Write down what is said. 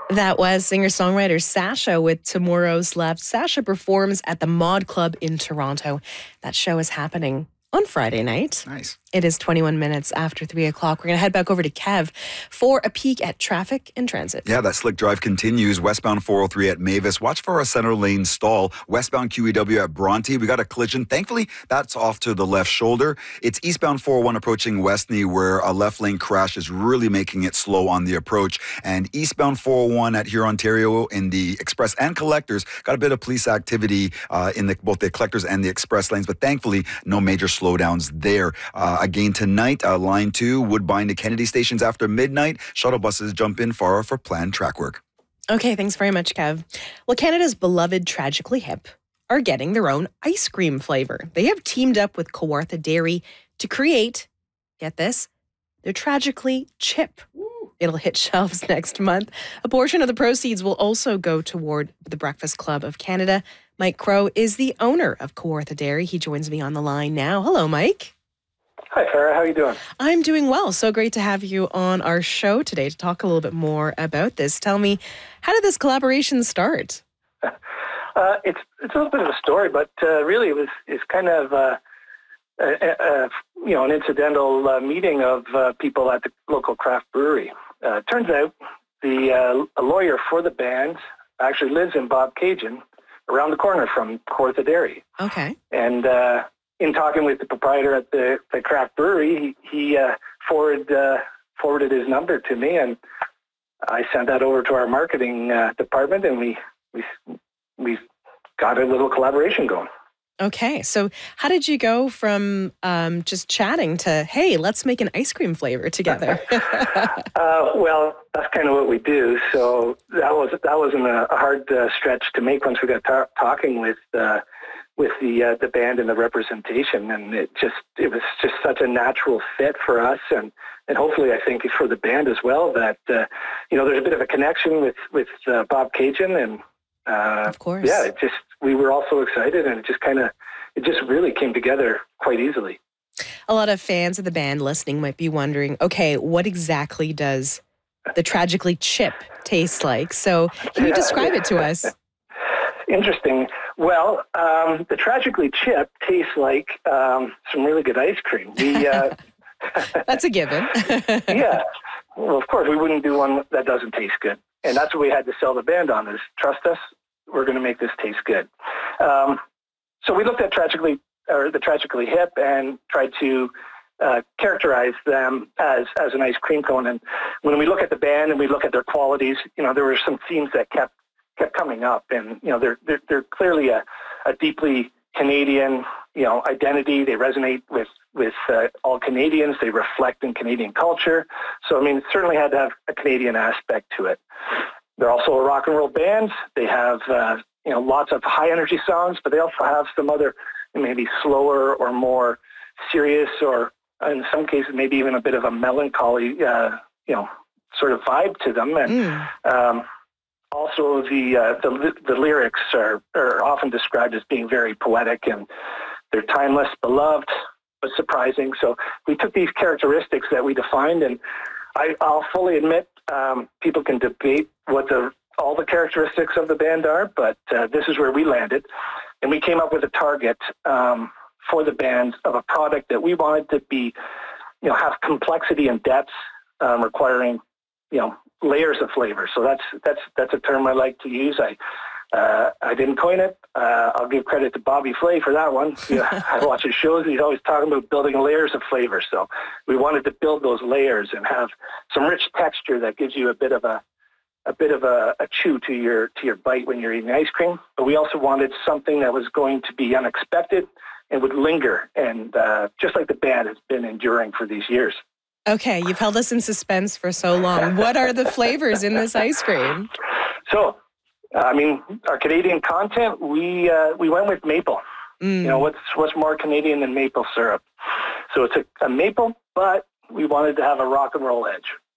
That was singer-songwriter Sasha with Tomorrow's Left. Sasha performs at the Mod Club in Toronto. That show is happening on Friday night. Nice. It is 21 minutes after 3 o'clock. We're going to head back over to Kev for a peek at traffic and transit. Yeah, that slick drive continues. Westbound 403 at Mavis. Watch for a center lane stall. Westbound QEW at Bronte. We got a collision. Thankfully, that's off to the left shoulder. It's eastbound 401 approaching Westney, where a left lane crash is really making it slow on the approach. And eastbound 401 at Huron, Ontario in the express and collectors. Got a bit of police activity in both the collectors and the express lanes, but thankfully, no major slowdowns there. Again, tonight, Line 2, Woodbine to Kennedy stations after midnight. Shuttle buses jump in for planned track work. Okay, thanks very much, Kev. Well, Canada's beloved Tragically Hip are getting their own ice cream flavor. They have teamed up with Kawartha Dairy to create, get this, their Tragically Chip. It'll hit shelves next month. A portion of the proceeds will also go toward the Breakfast Club of Canada. Mike Crow is the owner of Kawartha Dairy. He joins me on the line now. Hello, Mike. Hi, Farah. How are you doing? I'm doing well. So great to have you on our show today to talk a little bit more about this. Tell me, how did this collaboration start? It's a little bit of a story, but really it's kind of an incidental meeting of people at the local craft brewery. Turns out a lawyer for the band actually lives in Bobcaygeon, around the corner from Kawartha Dairy. Okay. And in talking with the proprietor at the craft brewery, he forwarded his number to me, and I sent that over to our marketing department, and we got a little collaboration going. Okay, so how did you go from just chatting to, hey, let's make an ice cream flavor together? Well, that's kind of what we do. So that wasn't a hard stretch to make once we got talking with the band and the representation, and it was just such a natural fit for us, and hopefully I think for the band as well, that there's a bit of a connection with Bobcaygeon, and of course, yeah, we were all so excited, and it just really came together quite easily. A lot of fans of the band listening might be wondering, okay, what exactly does the Tragically Chip taste like? So can you describe it to us? Interesting. Well, the Tragically Chip tastes like some really good ice cream. That's a given. Yeah. Well, of course, we wouldn't do one that doesn't taste good. And that's what we had to sell the band on, is trust us, we're going to make this taste good. So we looked at the Tragically Hip and tried to characterize them as an ice cream cone. And when we look at the band and we look at their qualities, there were some themes that kept coming up. And, they're clearly a deeply Canadian, identity. They resonate with all Canadians. They reflect in Canadian culture. So, it certainly had to have a Canadian aspect to it. They're also a rock and roll band. They have, lots of high energy songs, but they also have some other maybe slower or more serious, or in some cases, maybe even a bit of a melancholy, sort of vibe to them. And, also, the lyrics are often described as being very poetic, and they're timeless, beloved, but surprising. So we took these characteristics that we defined, and I'll fully admit people can debate what all the characteristics of the band are, but this is where we landed, and we came up with a target for the band of a product that we wanted to be, have complexity and depth, requiring, layers of flavor. So that's a term I like to use. I didn't coin it. I'll give credit to Bobby Flay for that one. I watch his shows. He's always talking about building layers of flavor. So we wanted to build those layers and have some rich texture that gives you a bit of a chew to your bite when you're eating ice cream. But we also wanted something that was going to be unexpected and would linger, and just like the band has been enduring for these years. Okay, you've held us in suspense for so long. What are the flavors in this ice cream? So, our Canadian content, we went with maple. What's more Canadian than maple syrup? So it's a maple, but we wanted to have a rock and roll edge.